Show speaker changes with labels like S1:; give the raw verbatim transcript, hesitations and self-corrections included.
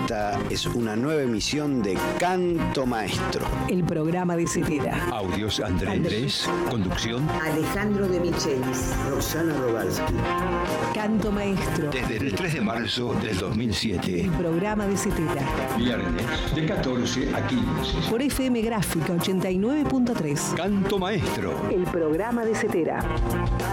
S1: Esta es una nueva emisión de Canto Maestro.
S2: El programa de Cetera.
S3: Audios Andrés Andrés. Conducción
S4: Alejandro de Michelis.
S1: Roxana Robalski.
S2: Canto Maestro.
S3: Desde el tres de marzo del dos mil siete.
S2: El programa de Cetera.
S3: Viernes de catorce a quince.
S2: Por F M Gráfica ochenta y nueve punto tres.
S3: Canto Maestro.
S2: El programa de Cetera.